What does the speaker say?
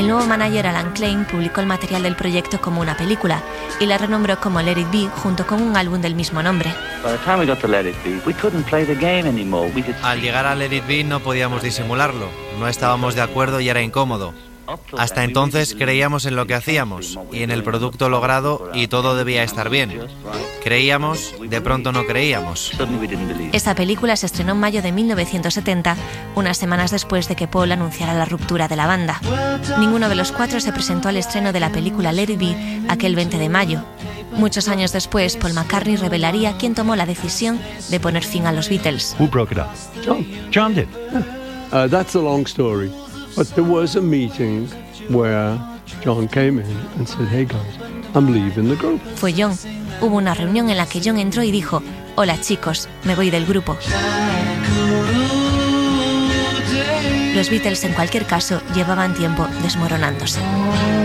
El nuevo manager Alan Klein publicó el material del proyecto como una película y la renombró como Let It Be junto con un álbum del mismo nombre. Al llegar a Let It Be no podíamos disimularlo, no estábamos de acuerdo y era incómodo. Hasta entonces creíamos en lo que hacíamos y en el producto logrado y todo debía estar bien. Creíamos, de pronto no creíamos. Esta película se estrenó en mayo de 1970, unas semanas después de que Paul anunciara la ruptura de la banda. Ninguno de los cuatro se presentó al estreno de la película Let It Be aquel 20 de mayo. Muchos años después, Paul McCartney revelaría quién tomó la decisión de poner fin a los Beatles. Who broke it up? John. John did. That's a long story. But there was a meeting where John came in and said, "Hey guys, I'm leaving the group." Fue John. Hubo una reunión en la que John entró y dijo: "Hola chicos, me voy del grupo". Los Beatles, en cualquier caso, llevaban tiempo desmoronándose.